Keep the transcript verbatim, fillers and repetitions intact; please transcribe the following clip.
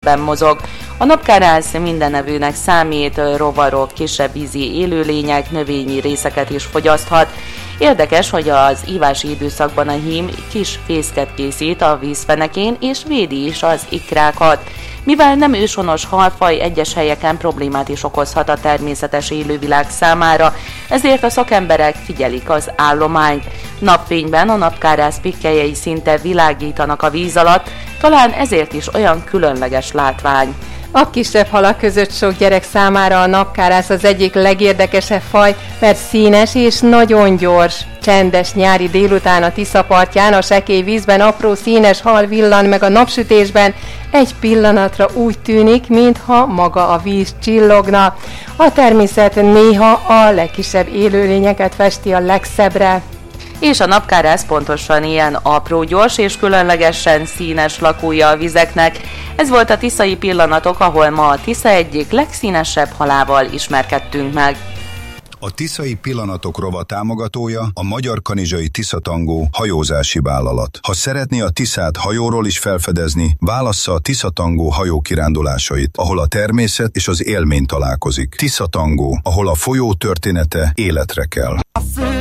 vízben mozog. A napkárász mindennevűnek számít, rovarok, kisebb vízi élőlények, növényi részeket is fogyaszthat. Érdekes, hogy az ívási időszakban a hím kis fészket készít a vízfenekén, és védi is az ikrákat. Mivel nem őshonos halfaj, egyes helyeken problémát is okozhat a természetes élővilág számára, ezért a szakemberek figyelik az állományt. Napfényben a napkárász pikkelyei szinte világítanak a víz alatt, talán ezért is olyan különleges látvány. A kisebb halak között sok gyerek számára a napkárász az egyik legérdekesebb faj, mert színes és nagyon gyors. Csendes nyári délután a Tisza partján a sekély vízben apró színes hal villan meg a napsütésben, egy pillanatra úgy tűnik, mintha maga a víz csillogna. A természet néha a legkisebb élőlényeket festi a legszebbre. És a napkárász pontosan ilyen apró, gyors és különlegesen színes lakója a vizeknek. Ez volt a tiszai pillanatok, ahol ma a Tisza egyik legszínesebb halával ismerkedtünk meg. A Tiszai Pillanatok rovat támogatója a Magyar Kanizsai Tiszatangó hajózási vállalat. Ha szeretné a Tiszát hajóról is felfedezni, válassza a Tiszatangó hajókirándulásait, ahol a természet és az élmény találkozik. Tiszatangó, ahol a folyó története életre kell.